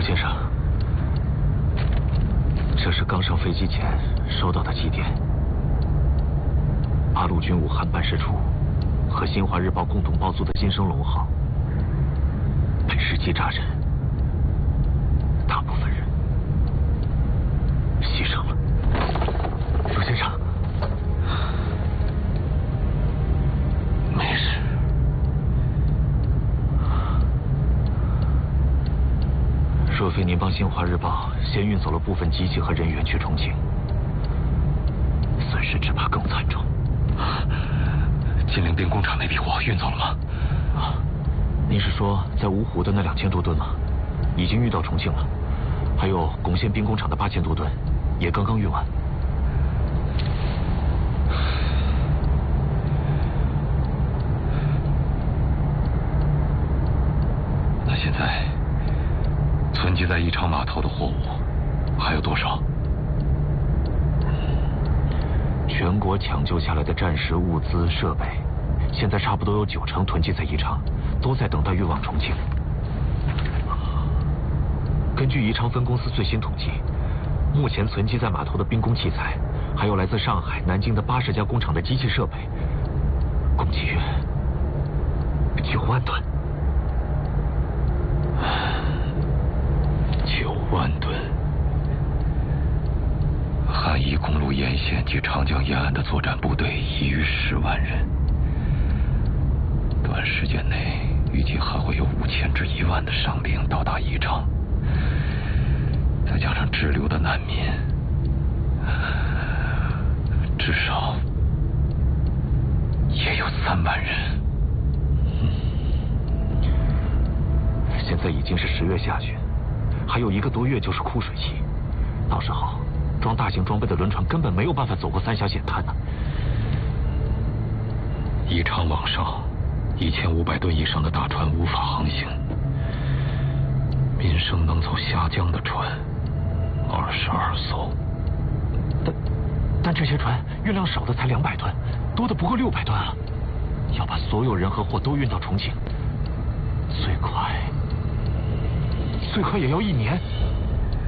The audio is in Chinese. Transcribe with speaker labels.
Speaker 1: 先生，这是刚上飞机前收到的急电。八路军武汉办事处和新华日报共同包租的金升龙号被袭击炸人，大部分人牺牲了。陆先生，没事。若非您帮新华日报先运走了部分机器和人员去重庆，损失只怕更惨重。金陵兵工厂那批货运走了吗？啊，您是说在芜湖的那2000多吨吗？已经运到重庆了。还有珙县兵工厂的8000多吨，也刚刚运完。那现在存积在宜昌码头的货物还有多少？全国抢救下来的战时物资设备，现在差不多有90%囤积在宜昌，都在等待运往重庆。根据宜昌分公司最新统计，目前存积在码头的兵工器材，还有来自上海、南京的80家工厂的机器设备，共计约9万吨。9万吨。汉宜公路沿线及长江沿岸的作战部队已逾10万人，短时间内预计还会有5000至1万的伤兵到达宜昌，再加上滞留的难民，至少也有3万人。现在已经是10月下旬，还有1个多月就是枯水期，到时候装大型装备的轮船根本没有办法走过三峡险滩呢。宜昌往上1500吨以上的大船无法航行，民生能走峡江的船22艘，但这些船运量少的才200吨，多的不过600吨啊！要把所有人和货都运到重庆，最快也要1年。